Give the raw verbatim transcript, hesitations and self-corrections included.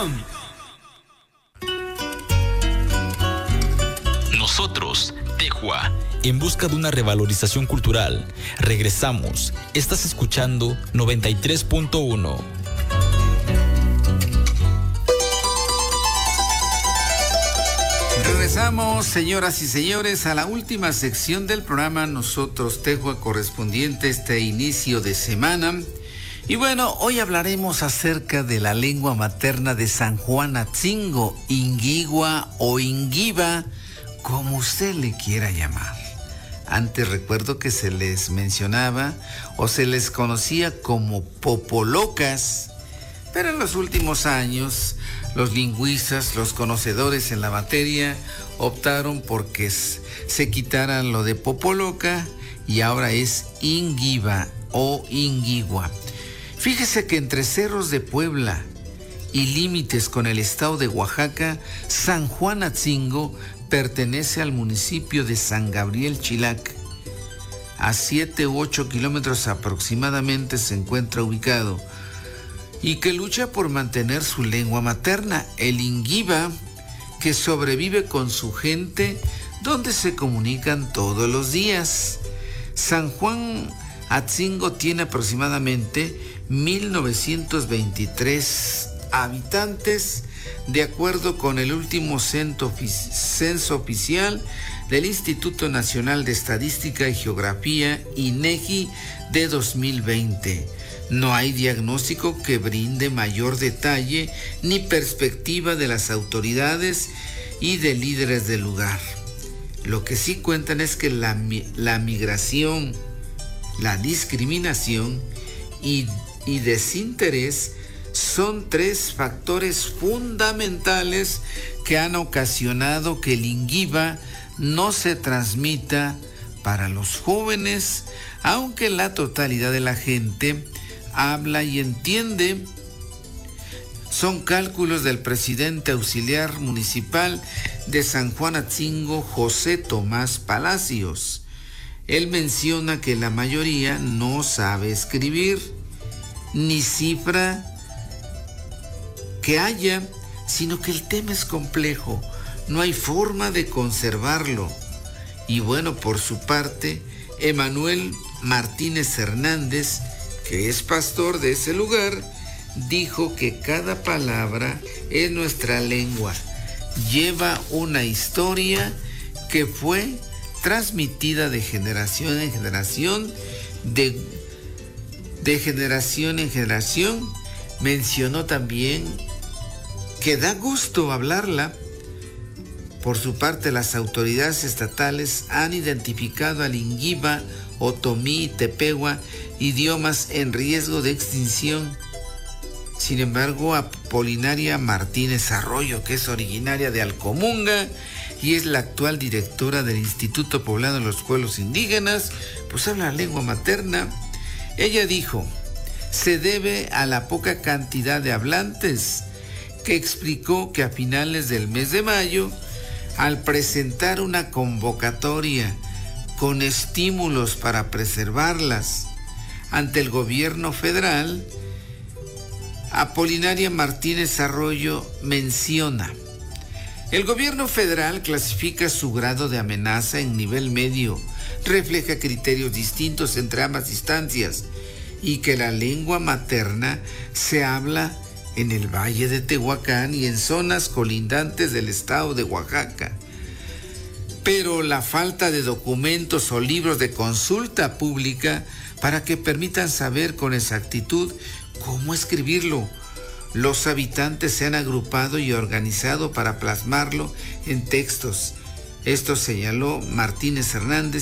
com. Nosotros, Tejua, en busca de una revalorización cultural. Regresamos. Estás escuchando noventa y tres punto uno. Regresamos, señoras y señores, a la última sección del programa Nosotros Tejua, correspondiente a este inicio de semana. Y bueno, hoy hablaremos acerca de la lengua materna de San Juan Atzingo, Inguigua o Inguiba, como usted le quiera llamar. Antes recuerdo que se les mencionaba o se les conocía como popolocas, pero en los últimos años los lingüistas, los conocedores en la materia, optaron por que se quitaran lo de popoloca y ahora es Inguiba o Inguigua. Fíjese que entre Cerros de Puebla y límites con el estado de Oaxaca, San Juan Atzingo pertenece al municipio de San Gabriel Chilac. A siete u ocho kilómetros aproximadamente se encuentra ubicado y que lucha por mantener su lengua materna, el Inguiba, que sobrevive con su gente donde se comunican todos los días. San Juan Atzingo tiene aproximadamente mil novecientos veintitrés habitantes, de acuerdo con el último censo oficial del Instituto Nacional de Estadística y Geografía, INEGI, de dos mil veinte. No hay diagnóstico que brinde mayor detalle ni perspectiva de las autoridades y de líderes del lugar. Lo que sí cuentan es que la, la migración, la discriminación y, y desinterés son tres factores fundamentales que han ocasionado que el Inguiba no se transmita para los jóvenes, aunque la totalidad de la gente habla y entiende. Son cálculos del presidente auxiliar municipal de San Juan Atzingo, José Tomás Palacios. Él menciona que la mayoría no sabe escribir, ni cifra que haya, sino que el tema es complejo, no hay forma de conservarlo. Y bueno, por su parte, Emanuel Martínez Hernández, que es pastor de ese lugar, dijo que cada palabra es nuestra lengua, lleva una historia que fue transmitida de generación en generación, de, de generación en generación. Mencionó también que da gusto hablarla. Por su parte, las autoridades estatales han identificado al Inguiba, Otomí y Tepehua, idiomas en riesgo de extinción. Sin embargo, Apolinaria Martínez Arroyo, que es originaria de Alcomunga y es la actual directora del Instituto Poblano de los Pueblos Indígenas, pues habla la lengua materna. Ella dijo, se debe a la poca cantidad de hablantes, que explicó que a finales del mes de mayo, al presentar una convocatoria con estímulos para preservarlas ante el gobierno federal, Apolinaria Martínez Arroyo menciona: el gobierno federal clasifica su grado de amenaza en nivel medio, refleja criterios distintos entre ambas instancias y que la lengua materna se habla en el Valle de Tehuacán y en zonas colindantes del estado de Oaxaca. Pero la falta de documentos o libros de consulta pública para que permitan saber con exactitud cómo escribirlo. Los habitantes se han agrupado y organizado para plasmarlo en textos. Esto señaló Martínez Hernández,